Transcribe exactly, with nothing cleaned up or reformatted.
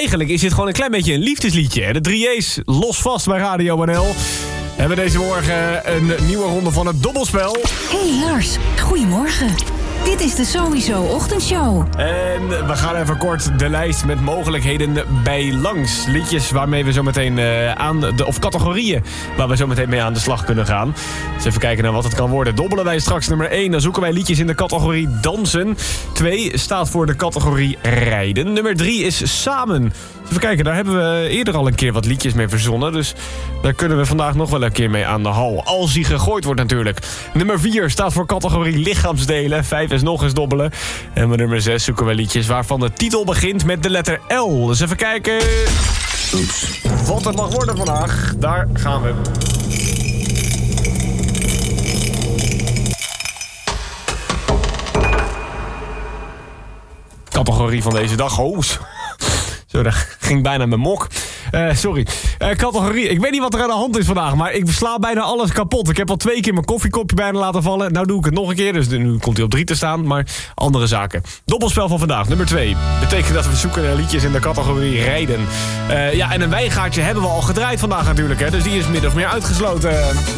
eigenlijk is dit gewoon een klein beetje een liefdesliedje. De drie J's los vast bij Radio N L. We hebben deze morgen een nieuwe ronde van het dobbelspel. Hey Lars, goedemorgen. Dit is de Sowieso Ochtendshow. En we gaan even kort de lijst met mogelijkheden bij langs. Liedjes waarmee we zo meteen uh, aan de... of categorieën waar we zo meteen mee aan de slag kunnen gaan. Dus even kijken naar wat het kan worden. Dobbelen wij straks nummer één. Dan zoeken wij liedjes in de categorie dansen. twee staat voor de categorie rijden. Nummer drie is samen. Even kijken, daar hebben we eerder al een keer wat liedjes mee verzonnen. Dus daar kunnen we vandaag nog wel een keer mee aan de hal. Als die gegooid wordt natuurlijk. Nummer vier staat voor categorie lichaamsdelen. vijf is nog eens dobbelen. En bij nummer zes zoeken we liedjes waarvan de titel begint met de letter L. Dus even kijken. Oeps. Wat het mag worden vandaag. Daar gaan we. Categorie van deze dag. Oh, zo, daar ging bijna mijn mok. Uh, sorry. Uh, categorie. Ik weet niet wat er aan de hand is vandaag, maar ik sla bijna alles kapot. Ik heb al twee keer mijn koffiekopje bijna laten vallen. Nou doe ik het nog een keer, dus nu komt hij op drie te staan. Maar andere zaken. Dobbelspel van vandaag, nummer twee. Betekent dat we zoeken naar liedjes in de categorie rijden. Uh, ja, en een wijngaartje hebben we al gedraaid vandaag natuurlijk, hè. Dus die is min of meer uitgesloten.